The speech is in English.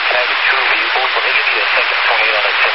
tag two vehicles. Let me give you a second 28 on a 10.